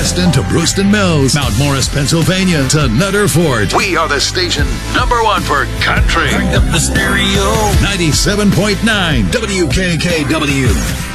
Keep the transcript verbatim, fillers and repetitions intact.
Weston to Brewston Mills, Mount Morris, Pennsylvania to Nutter Fort. We are the station number one for country. Crank up the stereo. ninety-seven point nine W K K W.